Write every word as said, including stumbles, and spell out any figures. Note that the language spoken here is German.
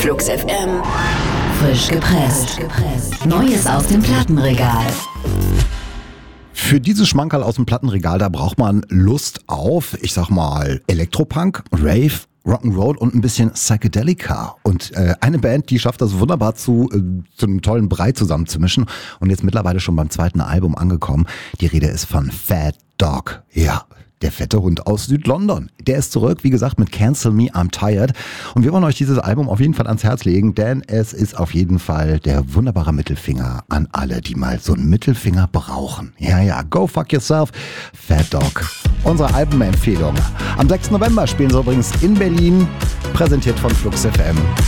Flux F M. Frisch gepresst. Neues aus dem Plattenregal. Für dieses Schmankerl aus dem Plattenregal, da braucht man Lust auf, ich sag mal, Elektropunk, Rave, Rock'n'Roll und ein bisschen Psychedelica. Und äh, eine Band, die schafft das wunderbar zu, äh, zu einem tollen Brei zusammenzumischen und jetzt mittlerweile schon beim zweiten Album angekommen. Die Rede ist von Fat Dog. Ja, der fette Hund aus Südlondon. Der ist zurück, wie gesagt, mit Cancel Me, I'm Tired. Und wir wollen euch dieses Album auf jeden Fall ans Herz legen, denn es ist auf jeden Fall der wunderbare Mittelfinger an alle, die mal so einen Mittelfinger brauchen. Ja, ja, go fuck yourself, Fat Dog. Unsere Albumempfehlung. Am sechsten November spielen sie übrigens in Berlin, präsentiert von Flux F M.